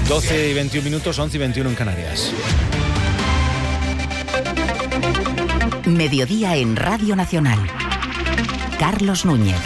12 y 21 minutos, 11 y 21 en Canarias. Mediodía en Radio Nacional. Carlos Núñez.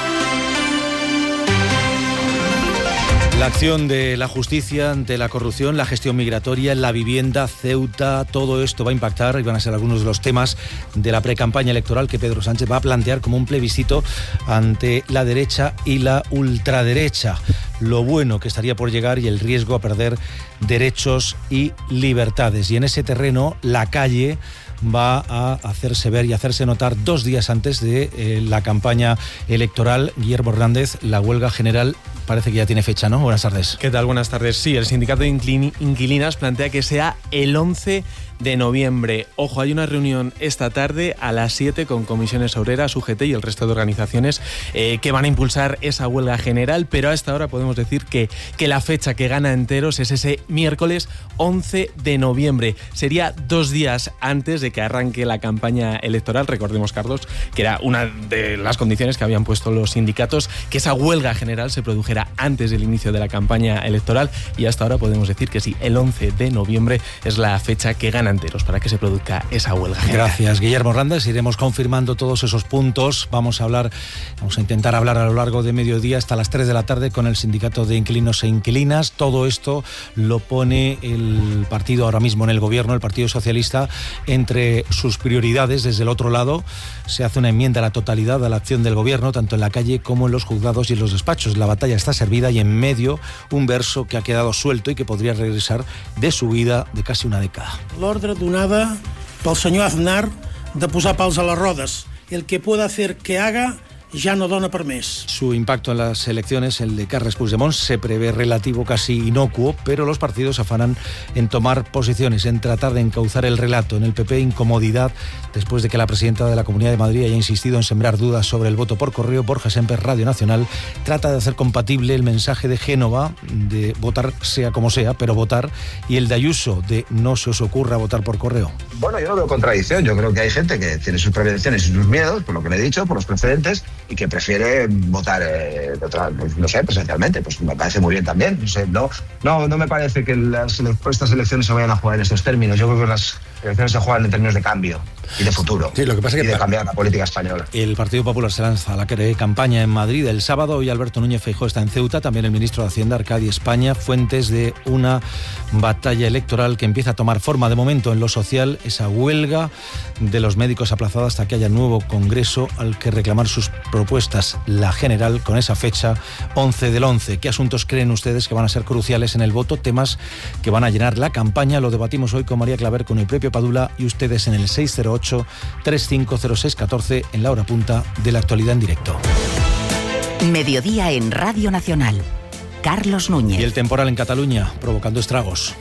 La acción de la justicia ante la corrupción, la gestión migratoria, la vivienda, Ceuta, todo esto va a impactar y van a ser algunos de los temas de la precampaña electoral que Pedro Sánchez va a plantear como un plebiscito ante la derecha y la ultraderecha. Lo bueno que estaría por llegar y el riesgo a perder derechos y libertades. Y en ese terreno, la calle va a hacerse ver y hacerse notar 2 días antes de la campaña electoral. Guillermo Hernández, la huelga general parece que ya tiene fecha, ¿no? Buenas tardes. ¿Qué tal? Buenas tardes. Sí, el sindicato de inquilinas plantea que sea el 11 de noviembre. Ojo, hay una reunión esta tarde a las 7 con Comisiones Obreras, UGT y el resto de organizaciones que van a impulsar esa huelga general, pero a esta hora podemos decir que la fecha que gana enteros es ese miércoles 11 de noviembre. Sería 2 días antes de que arranque la campaña electoral. Recordemos, Carlos, que era una de las condiciones que habían puesto los sindicatos, que esa huelga general se produjera antes del inicio de la campaña electoral, y hasta ahora podemos decir que sí, el 11 de noviembre es la fecha que gana enteros para que se produzca esa huelga general. Gracias, Guillermo Hernández. Iremos confirmando todos esos puntos. Vamos a intentar hablar a lo largo de mediodía hasta las 3 de la tarde con el sindicato de inquilinos e inquilinas. Todo esto lo pone el partido ahora mismo en el gobierno, el Partido Socialista, entre sus prioridades. Desde el otro lado se hace una enmienda a la totalidad a la acción del gobierno, tanto en la calle como en los juzgados y en los despachos. La batalla está servida y en medio un verso que ha quedado suelto y que podría regresar de su vida de casi una década. L'ordre donada pel senyor Aznar de posar pals a les rodes. El que pueda hacer que haga ya no dona per més. Su impacto en las elecciones, el de Carles Puigdemont, se prevé relativo, casi inocuo, pero los partidos afanan en tomar posiciones, en tratar de encauzar el relato. En el PP, incomodidad después de que la presidenta de la Comunidad de Madrid haya insistido en sembrar dudas sobre el voto por correo. Borja Semper, Radio Nacional, trata de hacer compatible el mensaje de Génova de votar sea como sea, pero votar, y el de Ayuso de no se os ocurra votar por correo. Bueno, yo no veo contradicción. Yo creo que hay gente que tiene sus prevenciones y sus miedos, por lo que le he dicho, por los precedentes, y que prefiere votar presencialmente. Pues me parece muy bien también. No me parece que estas elecciones se vayan a jugar en estos términos. Yo creo que las elecciones se juegan en términos de cambio y de futuro. Sí, lo que pasa es que de cambiar la política española. El Partido Popular se lanza a la campaña en Madrid el sábado. Hoy Alberto Núñez Feijóo está en Ceuta, también el ministro de Hacienda, Arcadi España. Fuentes de una batalla electoral que empieza a tomar forma de momento en lo social, esa huelga de los médicos aplazada hasta que haya nuevo congreso al que reclamar sus propuestas. La general con esa fecha 11 del 11. ¿Qué asuntos creen ustedes que van a ser cruciales en el voto? Temas que van a llenar la campaña. Lo debatimos hoy con María Claver, con el propio Padula y ustedes en el 608-3506-14 en la hora punta de la actualidad en directo. Mediodía en Radio Nacional. Carlos Núñez. Y el temporal en Cataluña provocando estragos.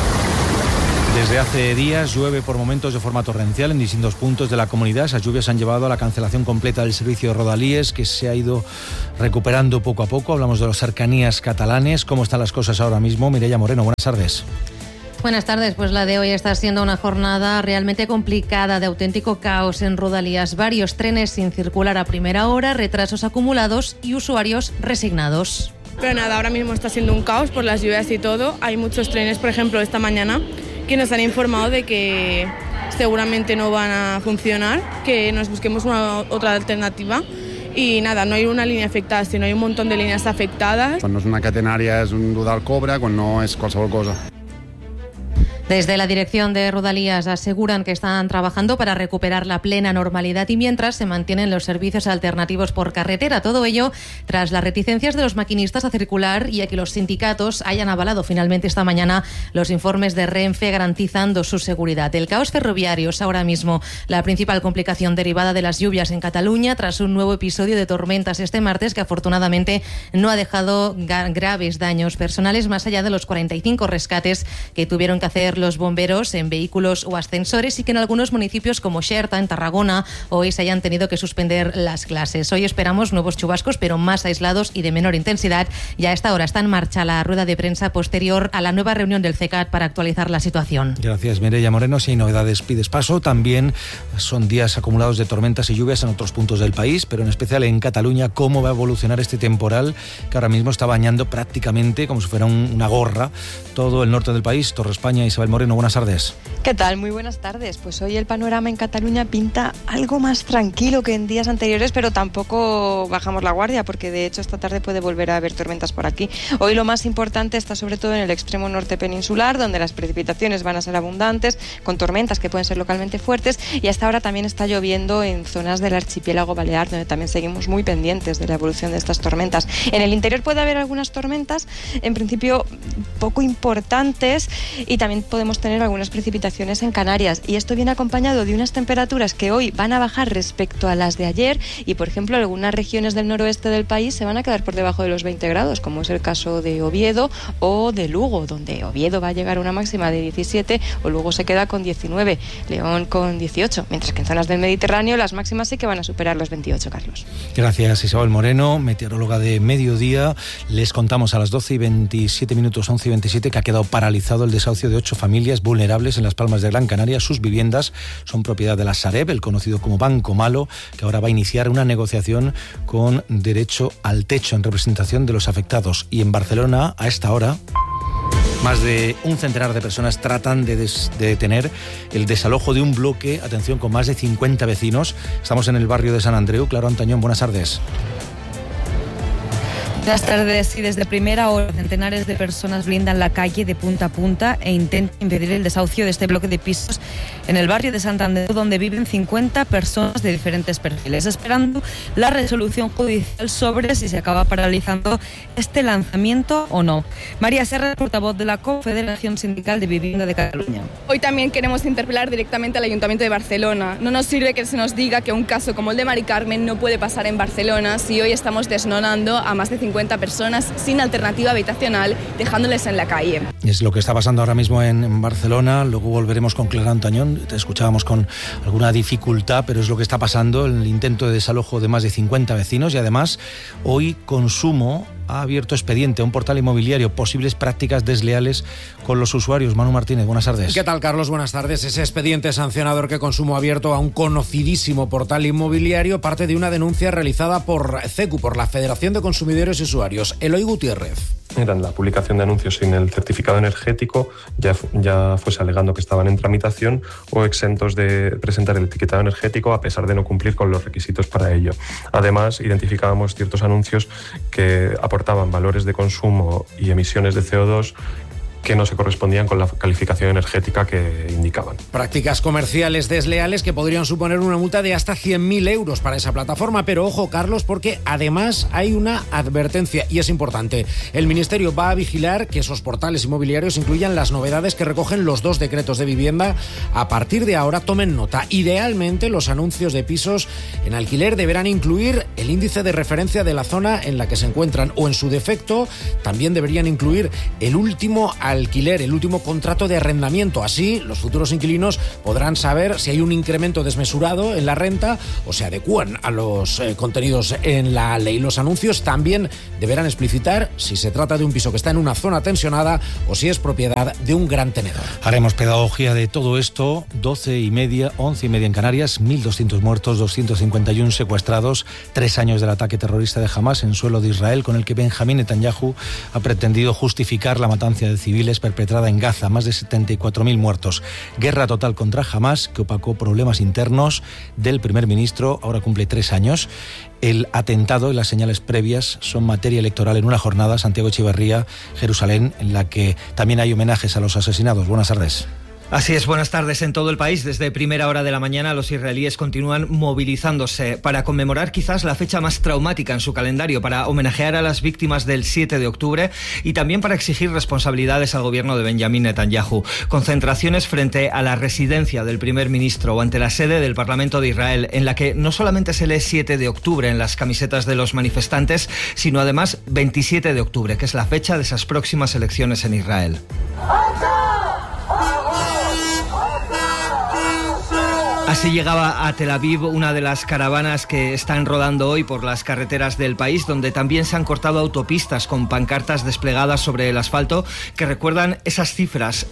Desde hace días llueve por momentos de forma torrencial en distintos puntos de la comunidad. Esas lluvias han llevado a la cancelación completa del servicio de Rodalies, que se ha ido recuperando poco a poco. Hablamos de las cercanías catalanes. ¿Cómo están las cosas ahora mismo? Mireia Moreno, buenas tardes. Buenas tardes, pues la de hoy está siendo una jornada realmente complicada, de auténtico caos en Rodalies. Varios trenes sin circular a primera hora, retrasos acumulados y usuarios resignados. Pero nada, ahora mismo está siendo un caos por las lluvias y todo. Hay muchos trenes, por ejemplo, esta mañana, que nos han informado de que seguramente no van a funcionar, que nos busquemos otra alternativa. Y nada, no hay una línea afectada, sino hay un montón de líneas afectadas. Quan no és una catenària és un dur del cobre, quan no és qualsevol cosa. Desde la dirección de Rodalies aseguran que están trabajando para recuperar la plena normalidad y mientras se mantienen los servicios alternativos por carretera. Todo ello tras las reticencias de los maquinistas a circular y a que los sindicatos hayan avalado finalmente esta mañana los informes de Renfe garantizando su seguridad. El caos ferroviario es ahora mismo la principal complicación derivada de las lluvias en Cataluña tras un nuevo episodio de tormentas este martes que afortunadamente no ha dejado graves daños personales más allá de los 45 rescates que tuvieron que hacer acudir los bomberos en vehículos o ascensores y que en algunos municipios como Xerta, en Tarragona, hoy se hayan tenido que suspender las clases. Hoy esperamos nuevos chubascos, pero más aislados y de menor intensidad. Y a esta hora está en marcha la rueda de prensa posterior a la nueva reunión del CECAT para actualizar la situación. Gracias, Mireia Moreno. Si hay novedades, pides paso. También son días acumulados de tormentas y lluvias en otros puntos del país, pero en especial en Cataluña. ¿Cómo va a evolucionar este temporal que ahora mismo está bañando prácticamente como si fuera una gorra todo el norte del país? Torre España, Isabel Moreno, buenas tardes. ¿Qué tal? Muy buenas tardes. Pues hoy el panorama en Cataluña pinta algo más tranquilo que en días anteriores, pero tampoco bajamos la guardia, porque de hecho esta tarde puede volver a haber tormentas por aquí. Hoy lo más importante está sobre todo en el extremo norte peninsular, donde las precipitaciones van a ser abundantes, con tormentas que pueden ser localmente fuertes, y hasta ahora también está lloviendo en zonas del archipiélago balear, donde también seguimos muy pendientes de la evolución de estas tormentas. En el interior puede haber algunas tormentas, en principio poco importantes, y también podemos tener algunas precipitaciones en Canarias, y esto viene acompañado de unas temperaturas que hoy van a bajar respecto a las de ayer, y por ejemplo algunas regiones del noroeste del país se van a quedar por debajo de los 20 grados, como es el caso de Oviedo o de Lugo, donde Oviedo va a llegar a una máxima de 17, o Lugo se queda con 19, León con 18, mientras que en zonas del Mediterráneo las máximas sí que van a superar los 28, Carlos. Gracias, Isabel Moreno, meteoróloga de Mediodía. Les contamos a las 12:27, 11:27, que ha quedado paralizado el desahucio de 8 familias vulnerables en Las Palmas de Gran Canaria. Sus viviendas son propiedad de la Sareb, el conocido como Banco Malo, que ahora va a iniciar una negociación con derecho al techo en representación de los afectados. Y en Barcelona, a esta hora, más de un centenar de personas tratan de detener el desalojo de un bloque, atención, con más de 50 vecinos. Estamos en el barrio de San Andreu. Claro Antañón, buenas tardes. Buenas tardes. Y desde primera hora centenares de personas blindan la calle de punta a punta e intentan impedir el desahucio de este bloque de pisos en el barrio de Santander, donde viven 50 personas de diferentes perfiles, esperando la resolución judicial sobre si se acaba paralizando este lanzamiento o no. María Serra, portavoz de la Confederación Sindical de Vivienda de Cataluña. Hoy también queremos interpelar directamente al Ayuntamiento de Barcelona. No nos sirve que se nos diga que un caso como el de Mari Carmen no puede pasar en Barcelona si hoy estamos desnonando a más de 50 personas sin alternativa habitacional, dejándoles en la calle. Es lo que está pasando ahora mismo en Barcelona. Luego volveremos con Clara Antañón. Te escuchábamos con alguna dificultad, pero es lo que está pasando, el intento de desalojo de más de 50 vecinos. Y además, hoy Consumo ha abierto expediente a un portal inmobiliario, posibles prácticas desleales con los usuarios. Manu Martínez, buenas tardes. ¿Qué tal, Carlos? Buenas tardes. Ese expediente sancionador que Consumo ha abierto a un conocidísimo portal inmobiliario parte de una denuncia realizada por CECU, por la Federación de Consumidores y Usuarios. Eloy Gutiérrez. Eran la publicación de anuncios sin el certificado energético, ya fuese alegando que estaban en tramitación o exentos de presentar el etiquetado energético a pesar de no cumplir con los requisitos para ello. Además, identificábamos ciertos anuncios que aportaban valores de consumo y emisiones de CO2 que no se correspondían con la calificación energética que indicaban. Prácticas comerciales desleales que podrían suponer una multa de hasta 100.000 euros para esa plataforma. Pero ojo, Carlos, porque además hay una advertencia y es importante. El Ministerio va a vigilar que esos portales inmobiliarios incluyan las novedades que recogen los 2 decretos de vivienda. A partir de ahora, tomen nota. Idealmente, los anuncios de pisos en alquiler deberán incluir el índice de referencia de la zona en la que se encuentran, o en su defecto también deberían incluir el último alquiler, el último contrato de arrendamiento. Así, los futuros inquilinos podrán saber si hay un incremento desmesurado en la renta o se adecúan a los contenidos en la ley. Los anuncios también deberán explicitar si se trata de un piso que está en una zona tensionada o si es propiedad de un gran tenedor. Haremos pedagogía de todo esto. 12:30, 11:30 en Canarias, 1.200 muertos, 251 secuestrados, 3 años del ataque terrorista de Hamás en suelo de Israel, con el que Benjamín Netanyahu ha pretendido justificar la matanza de civiles perpetrada en Gaza, más de 74.000 muertos. Guerra total contra Hamás, que opacó problemas internos del primer ministro, ahora cumple 3 años. El atentado y las señales previas son materia electoral en una jornada, Santiago Echeverría, Jerusalén, en la que también hay homenajes a los asesinados. Buenas tardes. Así es, buenas tardes. En todo el país, desde primera hora de la mañana, los israelíes continúan movilizándose para conmemorar quizás la fecha más traumática en su calendario, para homenajear a las víctimas del 7 de octubre y también para exigir responsabilidades al gobierno de Benjamín Netanyahu. Concentraciones frente a la residencia del primer ministro o ante la sede del Parlamento de Israel, en la que no solamente se lee 7 de octubre en las camisetas de los manifestantes, sino además 27 de octubre, que es la fecha de esas próximas elecciones en Israel. Así llegaba a Tel Aviv una de las caravanas que están rodando hoy por las carreteras del país, donde también se han cortado autopistas con pancartas desplegadas sobre el asfalto que recuerdan esas cifras: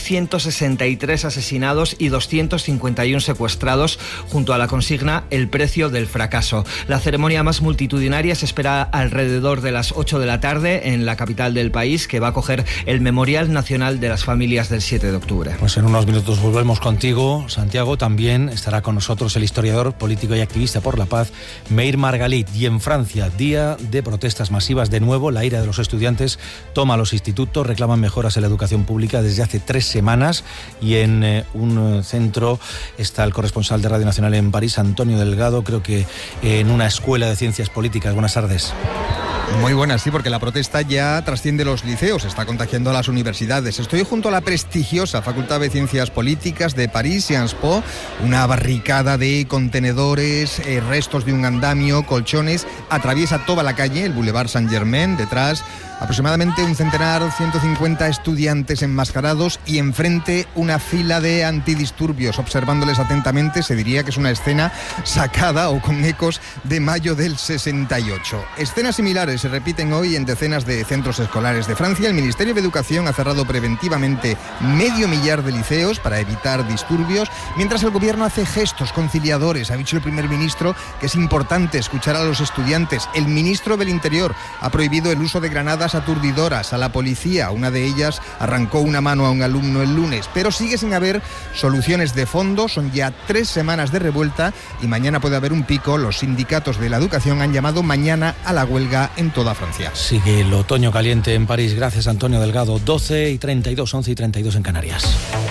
1.163 asesinados y 251 secuestrados, junto a la consigna "El precio del fracaso". La ceremonia más multitudinaria se espera alrededor de las 8 de la tarde en la capital del país, que va a acoger el Memorial Nacional de las Familias del 7 de octubre. Pues en unos minutos volvemos contigo, Santiago. También estará con nosotros el historiador, político y activista por la paz, Meir Margalit. Y en Francia, día de protestas masivas de nuevo. La ira de los estudiantes toma a los institutos, reclaman mejoras en la educación pública desde hace 3 semanas. Y en un centro está el corresponsal de Radio Nacional en París, Antonio Delgado, creo que en una escuela de ciencias políticas. Buenas tardes. Muy buenas, sí, porque la protesta ya trasciende los liceos, está contagiando a las universidades. Estoy junto a la prestigiosa Facultad de Ciencias Políticas de París, Sciences Po, una barricada de contenedores, restos de un andamio, colchones, atraviesa toda la calle, el Boulevard Saint-Germain, detrás aproximadamente un centenar, 150 estudiantes enmascarados y enfrente una fila de antidisturbios. Observándoles atentamente se diría que es una escena sacada o con ecos de mayo del 68. Escenas similares se repiten hoy en decenas de centros escolares de Francia. El Ministerio de Educación ha cerrado preventivamente 500.000 de liceos para evitar disturbios, mientras el gobierno hace gestos conciliadores. Ha dicho el primer ministro que es importante escuchar a los estudiantes. El ministro del Interior ha prohibido el uso de granadas aturdidoras a la policía. Una de ellas arrancó una mano a un alumno el lunes, pero sigue sin haber soluciones de fondo. Son ya 3 semanas de revuelta y mañana puede haber un pico. Los sindicatos de la educación han llamado mañana a la huelga en toda Francia. Sigue el otoño caliente en París. Gracias, Antonio Delgado. 12:32, 11:32 en Canarias.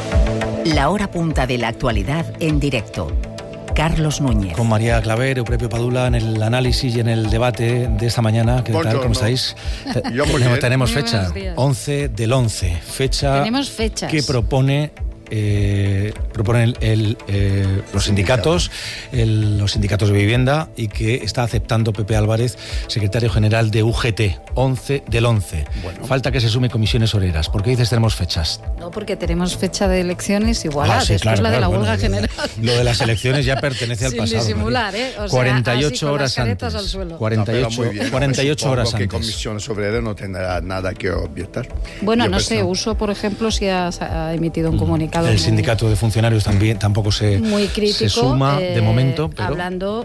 La hora punta de la actualidad en directo. Carlos Núñez. Con María Claver, Eupropio Padula en el análisis y en el debate de esta mañana. ¿Qué tal? ¿Cómo estáis? Tenemos fecha, 11 del 11. Tenemos fechas. Que proponen los sindicatos, los sindicatos de vivienda, y que está aceptando Pepe Álvarez, secretario general de UGT, 11 del 11. Bueno. Falta que se sume comisiones obreras. ¿Por qué dices tenemos fechas? No, porque tenemos fecha de elecciones igual, sí, después claro, la de la huelga general. Lo de las elecciones ya pertenece al pasado. Sin disimular, ¿eh? O sea, 48 horas antes. Al suelo. 48 horas antes. Que comisiones obreras no tendrá nada que objetar. Bueno, no sé, Uso, por ejemplo, si ha emitido un comunicado. El sindicato de funcionarios también tampoco se suma de momento, pero hablando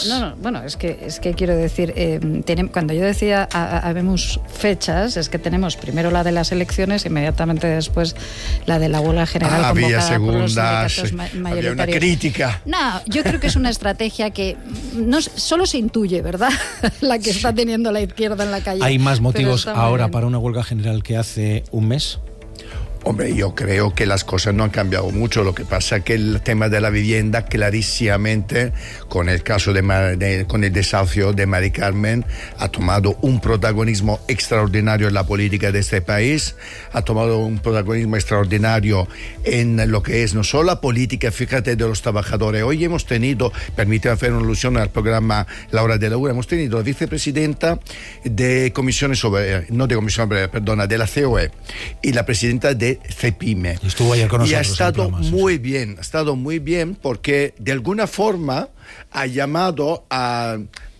es que quiero decir, cuando yo decía habemos fechas, es que tenemos primero la de las elecciones, inmediatamente después la de la huelga general convocada por los sindicatos mayoritarios. Había una crítica. No, yo creo que es una estrategia que no solo se intuye, ¿verdad? La que está teniendo la izquierda en la calle. ¿Hay más motivos ahora para una huelga general que hace un mes? Hombre, yo creo que las cosas no han cambiado mucho. Lo que pasa es que el tema de la vivienda, clarísimamente, con el caso con el desahucio de Mari Carmen, ha tomado un protagonismo extraordinario en la política de este país, ha tomado un protagonismo extraordinario en lo que es no solo la política, fíjate, de los trabajadores. Hoy hemos tenido, permíteme hacer una alusión al programa La Hora de la Hora, hemos tenido la vicepresidenta de Comisiones Obreras, no de Comisión Obrera, perdona, de la COE, y la presidenta de CEPIME. Estuvo ayer con nosotros. Y ha estado muy bien porque de alguna forma ha llamado a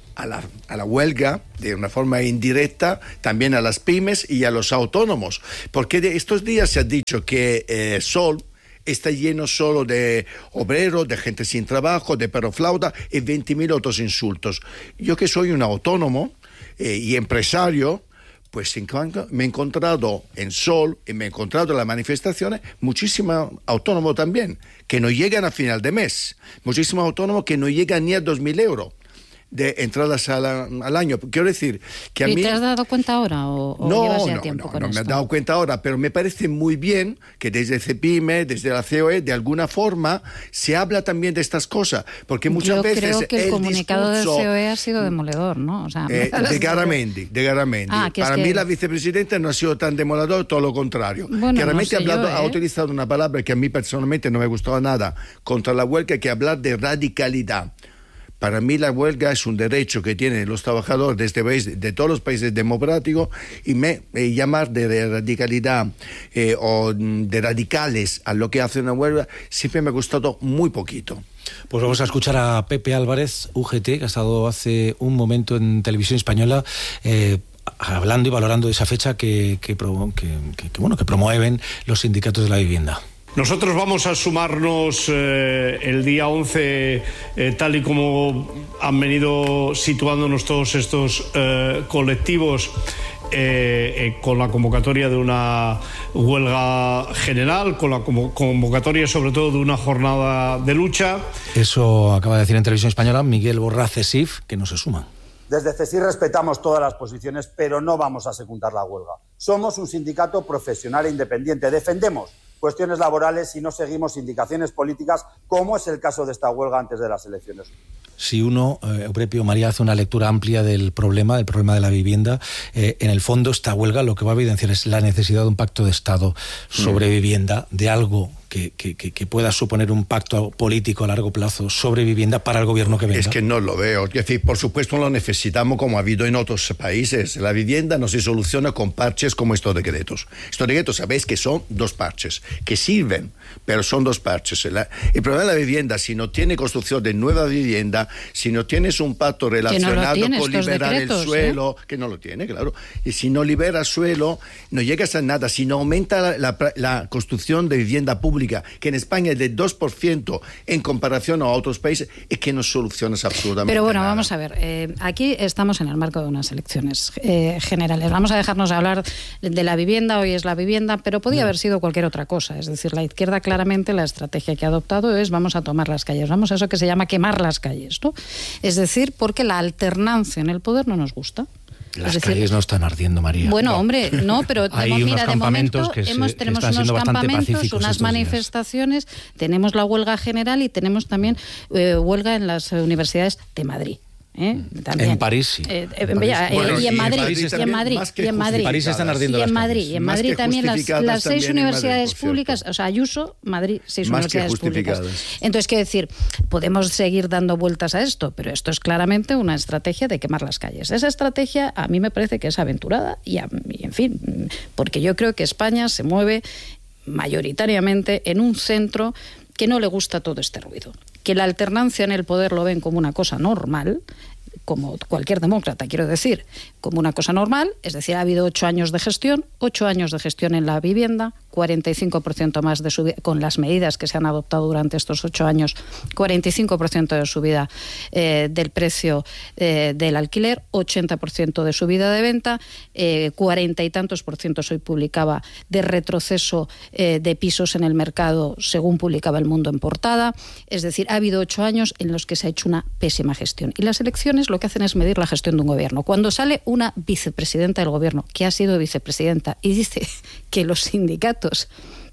la huelga de una forma indirecta también a las pymes y a los autónomos, porque de estos días se ha dicho que Sol está lleno solo de obreros, de gente sin trabajo, de perroflauta y 20.000 otros insultos. Yo, que soy un autónomo y empresario, pues me he encontrado en Sol y me he encontrado en las manifestaciones muchísimos autónomos también, que no llegan a final de mes, muchísimos autónomos que no llegan ni a 2.000 euros de entradas al año. Quiero decir que a mí... ¿Y te has dado cuenta ahora o llevas ya tiempo con esto? No me he dado cuenta ahora, pero me parece muy bien que desde CEPIME, desde la COE, de alguna forma se habla también de estas cosas, porque muchas veces yo creo que el comunicado del COE ha sido demoledor, ¿no? O sea, de Garamendi. Para mí la vicepresidenta no ha sido tan demoledor, todo lo contrario. Bueno, Garamendi no ha utilizado una palabra que a mí personalmente no me gustaba nada contra la huelga, que hablar de radicalidad. Para mí la huelga es un derecho que tienen los trabajadores de este país, de todos los países democráticos, y llamar de radicalidad o de radicales a lo que hace una huelga siempre me ha gustado muy poquito. Pues vamos a escuchar a Pepe Álvarez, UGT, que ha estado hace un momento en Televisión Española hablando y valorando esa fecha que promueven los sindicatos de la vivienda. Nosotros vamos a sumarnos el día 11, tal y como han venido situándonos todos estos colectivos, con la convocatoria de una huelga general, con la convocatoria sobre todo de una jornada de lucha. Eso acaba de decir en Televisión Española Miguel Borrás, CESIF, que no se suma. Desde CESIF respetamos todas las posiciones, pero no vamos a secundar la huelga. Somos un sindicato profesional e independiente. Defendemos cuestiones laborales y no seguimos indicaciones políticas, como es el caso de esta huelga antes de las elecciones. Si uno, Euprepio, María, hace una lectura amplia del problema de la vivienda, en el fondo esta huelga lo que va a evidenciar es la necesidad de un pacto de Estado sobre vivienda, de algo que pueda suponer un pacto político a largo plazo sobre vivienda para el gobierno que venga. Es que no lo veo. Es decir, por supuesto lo necesitamos, como ha habido en otros países. La vivienda no se soluciona con parches como estos decretos. Estos decretos, sabéis que son dos parches, que sirven, pero son dos parches. El problema de la vivienda, si no tiene construcción de nueva vivienda, si no tienes un pacto relacionado con liberar decretos, el suelo, que no lo tiene, claro. Y si no libera suelo, no llegas a nada. Si no aumenta la construcción de vivienda pública, que en España es de 2% en comparación a otros países, es que no solucionas absolutamente Pero bueno, nada. Vamos a ver, aquí estamos en el marco de unas elecciones generales. Vamos a dejarnos de hablar de la vivienda, hoy es la vivienda, pero podía haber sido cualquier otra cosa. Es decir, la izquierda claramente la estrategia que ha adoptado es vamos a tomar las calles, vamos a eso que se llama quemar las calles, ¿no? Es decir, porque la alternancia en el poder no nos gusta. Las calles no están ardiendo, María. Bueno, no. Hombre, no, pero hay unos campamentos que tenemos unos campamentos, unas manifestaciones, tenemos la huelga general y tenemos también huelga en las universidades de Madrid. También. En París sí. Y en Madrid. En París están ardiendo las calles. Y en Madrid también las 6 universidades públicas, o sea, Ayuso, Madrid, 6 universidades públicas. Entonces, quiero decir, podemos seguir dando vueltas a esto, pero esto es claramente una estrategia de quemar las calles. Esa estrategia a mí me parece que es aventurada y en fin, porque yo creo que España se mueve mayoritariamente en un centro que no le gusta todo este ruido, que la alternancia en el poder lo ven como una cosa normal, como cualquier demócrata, quiero decir, como una cosa normal, es decir, ha habido 8 años de gestión en la vivienda, 45% más de subida, con las medidas que se han adoptado durante estos 8 años, 45% de subida del precio del alquiler, 80% de subida de venta, 40 y tantos por ciento hoy publicaba de retroceso de pisos en el mercado, según publicaba El Mundo en portada. Es decir, ha habido 8 años en los que se ha hecho una pésima gestión. Y las elecciones lo que hacen es medir la gestión de un gobierno. Cuando sale una vicepresidenta del gobierno, que ha sido vicepresidenta, y dice que los sindicatos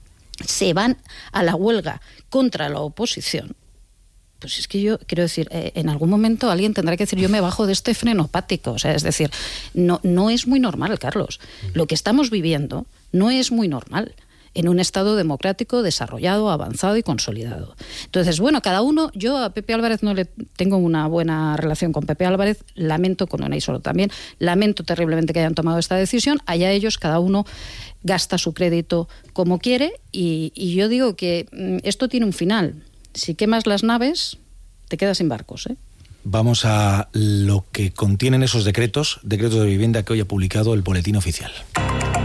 se van a la huelga contra la oposición, pues es que yo quiero decir, en algún momento alguien tendrá que decir yo me bajo de este frenopático. O sea, es decir, no es muy normal, Carlos. Lo que estamos viviendo no es muy normal en un Estado democrático desarrollado, avanzado y consolidado. Entonces, bueno, cada uno, yo a Pepe Álvarez no le tengo una buena relación con Pepe Álvarez, lamento con Unai Soro también, lamento terriblemente que hayan tomado esta decisión, allá ellos, cada uno gasta su crédito como quiere y yo digo que esto tiene un final. Si quemas las naves, te quedas sin barcos, ¿eh? Vamos a lo que contienen esos decretos de vivienda que hoy ha publicado el Boletín Oficial.